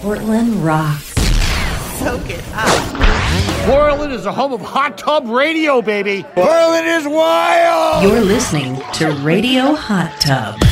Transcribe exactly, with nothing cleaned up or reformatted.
Portland rocks. Soak it up. Portland is the home of hot tub radio, baby. Portland is wild. You're listening to Radio Hot Tub.